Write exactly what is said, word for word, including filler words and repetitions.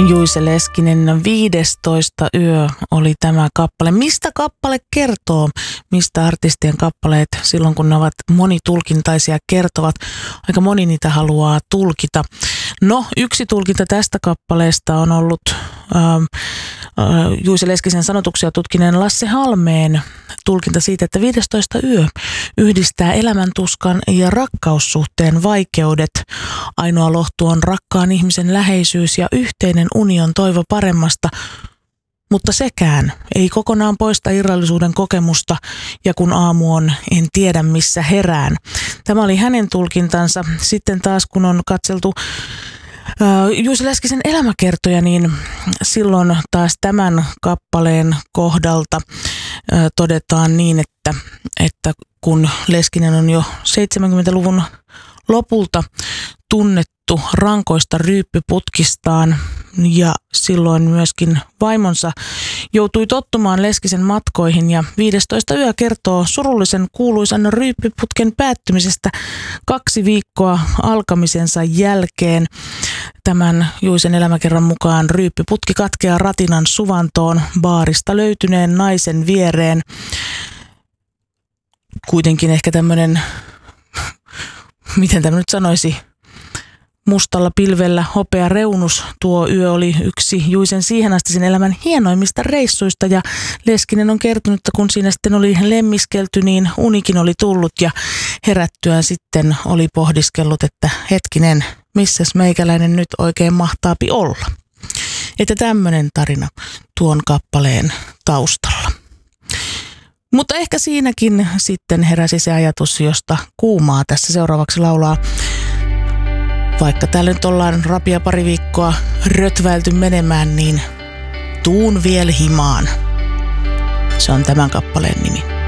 Juice Leskinen viidestoista yö oli tämä kappale. Mistä kappale kertoo? Mistä artistien kappaleet silloin, kun ne ovat monitulkintaisia, kertovat? Aika moni niitä haluaa tulkita. No, yksi tulkinta tästä kappaleesta on ollut äh, äh, Juice Leskisen sanotuksia tutkineen Lasse Halmeen tulkinta siitä, että viidestoista yö yhdistää elämäntuskan ja rakkaussuhteen vaikeudet. Ainoa lohtu on rakkaan ihmisen läheisyys ja yhteinen union toivo paremmasta, mutta sekään ei kokonaan poista irrallisuuden kokemusta, ja kun aamu on, en tiedä missä herään. Tämä oli hänen tulkintansa. Sitten taas kun on katseltu Uh, Juice Leskisen elämäkertoja, niin silloin taas tämän kappaleen kohdalta uh, todetaan niin, että, että kun Leskinen on jo seitsemänkymmentäluvun lopulta tunnettu rankoista ryyppyputkistaan ja silloin myöskin vaimonsa joutui tottumaan Leskisen matkoihin, ja viidestoista yö kertoo surullisen kuuluisan ryyppyputken päättymisestä kaksi viikkoa alkamisensa jälkeen. Tämän Juicen elämäkerran mukaan ryyppyputki katkeaa Ratinan suvantoon baarista löytyneen naisen viereen. Kuitenkin ehkä tämmöinen, miten tämä nyt sanoisi, mustalla pilvellä hopea reunus. Tuo yö oli yksi Juicen siihen asti sen elämän hienoimmista reissuista, ja Leskinen on kertonut, että kun siinä sitten oli lemmiskelty, niin unikin oli tullut, ja herättyään sitten oli pohdiskellut, että hetkinen, missäs meikäläinen nyt oikein mahtaapi olla. Että tämmöinen tarina tuon kappaleen taustalla. Mutta ehkä siinäkin sitten heräsi se ajatus, josta Kuumaa tässä seuraavaksi laulaa. Vaikka täällä nyt ollaan rapia pari viikkoa rötväilty menemään, niin tuun vielä himaan. Se on tämän kappaleen nimi.